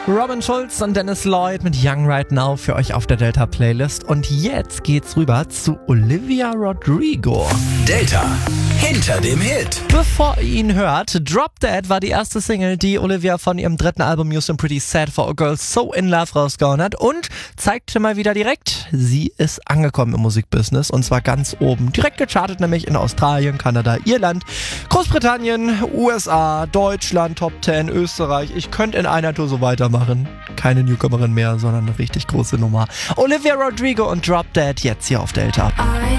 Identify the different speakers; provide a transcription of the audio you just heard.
Speaker 1: Robin Schulz und Dennis Lloyd mit Young Right Now für euch auf der Delta Playlist. Und jetzt geht's rüber zu Olivia Rodrigo.
Speaker 2: Delta, hinter dem Hit.
Speaker 1: Bevor ihr ihn hört, Drop Dead war die erste Single, die Olivia von ihrem dritten Album Used and Pretty Sad for a Girl So in Love rausgehauen hat und zeigte mal wieder direkt, sie ist angekommen im Musikbusiness und zwar ganz oben. Direkt gechartet nämlich in Australien, Kanada, Irland, Großbritannien, USA, Deutschland, Top 10, Österreich. Ich könnte in einer Tour so weitermachen. Keine Newcomerin mehr, sondern eine richtig große Nummer. Olivia Rodrigo und Drop Dead jetzt hier auf Delta.